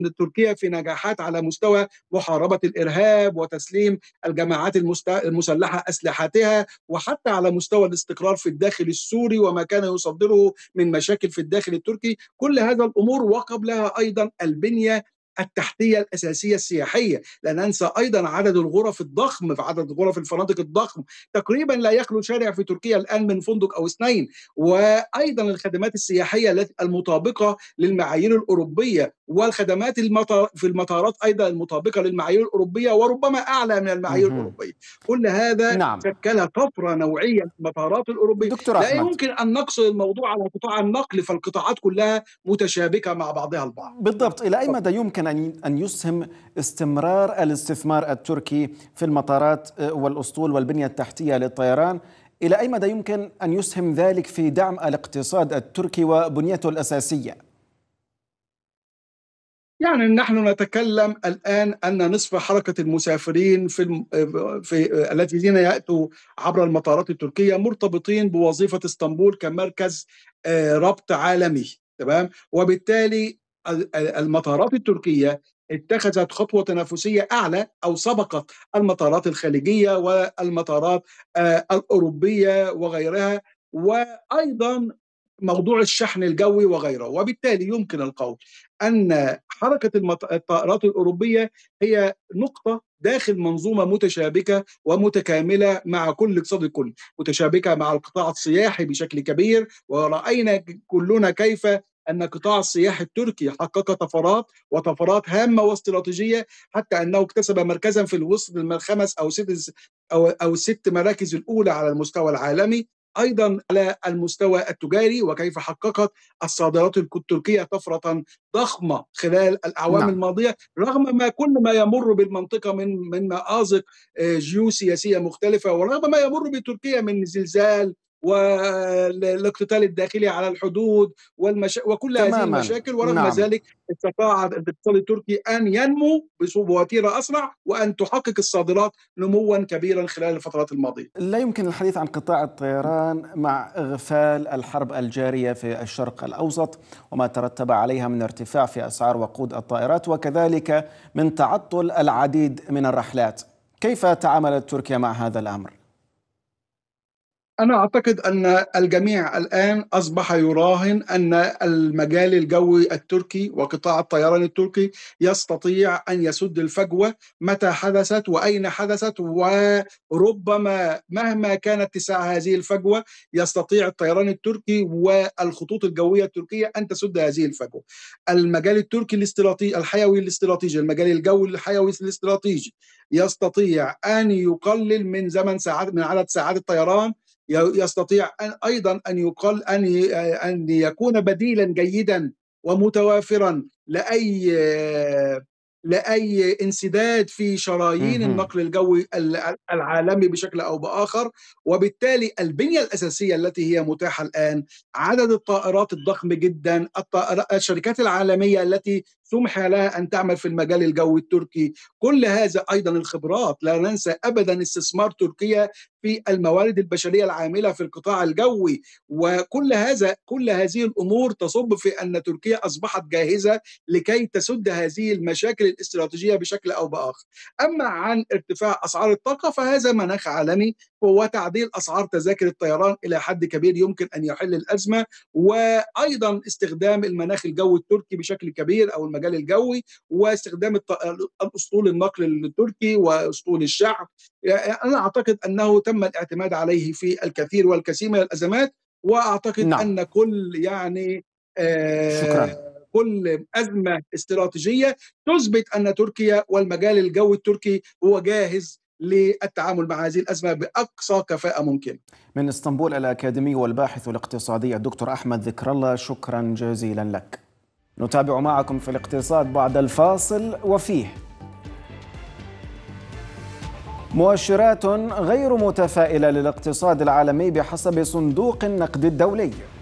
تركيا في نجاحات على مستوى محاربة الإرهاب وتسليم الجماعات المسلحة أسلحتها، وحتى على مستوى الاستقرار في الداخل السوري وما كان يصدره من مشاكل في الداخل التركي. كل هذا الأمور وقبلها أيضا البنية التحتية الأساسية السياحية. لا ننسى أيضا عدد الغرف الضخم، في عدد غرف الفنادق الضخم، تقريبا لا يخلو شارع في تركيا الآن من فندق أو اثنين. وأيضا الخدمات السياحية المطابقة للمعايير الأوروبية، والخدمات في المطارات أيضا المطابقة للمعايير الأوروبية وربما أعلى من المعايير الأوروبية. كل هذا نعم. شكل طفرة نوعية في المطارات الأوروبية. دكتور لا أحمد، يمكن أن نقصر الموضوع على قطاع النقل، فالقطاعات كلها متشابكة مع بعضها البعض. بالضبط، إلى أي مدى يمكن أن يسهم استمرار الاستثمار التركي في المطارات والأسطول والبنية التحتية للطيران؟ إلى أي مدى يمكن أن يسهم ذلك في دعم الاقتصاد التركي وبنيته الأساسية؟ يعني نحن نتكلم الآن أن نصف حركة المسافرين الذين يأتوا عبر المطارات التركية مرتبطين بوظيفة اسطنبول كمركز ربط عالمي، تمام؟ وبالتالي المطارات التركية اتخذت خطوة تنافسية أعلى أو سبقت المطارات الخليجية والمطارات الأوروبية وغيرها، وأيضا موضوع الشحن الجوي وغيره. وبالتالي يمكن القول أن حركة الطائرات الأوروبية هي نقطة داخل منظومة متشابكة ومتكاملة مع كل اقتصاد الكل، متشابكة مع القطاع السياحي بشكل كبير. ورأينا كلنا كيف أن قطاع السياحة التركي حقق طفرات وطفرات هامة واستراتيجية، حتى أنه اكتسب مركزا في الوسط من الخمس أو ست مراكز الأولى على المستوى العالمي. أيضا على المستوى التجاري، وكيف حققت الصادرات التركية طفرة ضخمة خلال الأعوام نعم. الماضية، رغم ما كل ما يمر بالمنطقة من مآزق جيوسياسية مختلفة، ورغم ما يمر بتركيا من زلزال والاقتتال الداخلي على الحدود وكل هذه تماما. المشاكل، ورغم نعم. ذلك استطاع الاقتصاد التركي أن ينمو بوتيرة أسرع وأن تحقق الصادرات نموا كبيرا خلال الفترات الماضية. لا يمكن الحديث عن قطاع الطيران مع إغفال الحرب الجارية في الشرق الأوسط وما ترتب عليها من ارتفاع في أسعار وقود الطائرات، وكذلك من تعطل العديد من الرحلات. كيف تعاملت تركيا مع هذا الأمر؟ أنا أعتقد أن الجميع الآن أصبح يراهن أن المجال الجوي التركي وقطاع الطيران التركي يستطيع أن يسد الفجوة متى حدثت وأين حدثت، وربما مهما كانت اتساع هذه الفجوة يستطيع الطيران التركي والخطوط الجوية التركية أن تسد هذه الفجوة. المجال التركي الاستراتيجي الحيوي الاستراتيجي، المجال الجوي الحيوي الاستراتيجي، يستطيع أن يقلل من زمن ساعات، من عدد ساعات الطيران، يستطيع أيضا أن يكون بديلا جيدا ومتوافرا لأي انسداد في شرايين النقل الجوي العالمي بشكل أو بآخر. وبالتالي البنية الأساسية التي هي متاحة الآن، عدد الطائرات الضخم جدا، الشركات العالمية التي سمح لها أن تعمل في المجال الجوي التركي، كل هذا أيضا الخبرات. لا ننسى أبدا استثمار تركيا في الموارد البشرية العاملة في القطاع الجوي، كل هذه الأمور تصب في أن تركيا أصبحت جاهزة لكي تسد هذه المشاكل الاستراتيجية بشكل أو بآخر. أما عن ارتفاع أسعار الطاقة فهذا مناخ عالمي، وتعديل أسعار تذاكر الطيران إلى حد كبير يمكن أن يحل الأزمة، وأيضا استخدام المناخ الجوي التركي بشكل كبير أو المجال الجوي، واستخدام أسطول النقل التركي وأسطول الشعب. يعني أنا أعتقد أنه تم الاعتماد عليه في الكثير والكثير من الأزمات، وأعتقد نعم. أن كل يعني شكرا. كل أزمة استراتيجية تثبت أن تركيا والمجال الجوي التركي هو جاهز للتعامل مع هذه الأزمة بأقصى كفاءة ممكنة. من اسطنبول الأكاديمي والباحث الاقتصادي الدكتور أحمد ذكر الله، شكرا جزيلا لك. نتابع معكم في الاقتصاد بعد الفاصل، وفيه مؤشرات غير متفائلة للاقتصاد العالمي بحسب صندوق النقد الدولي.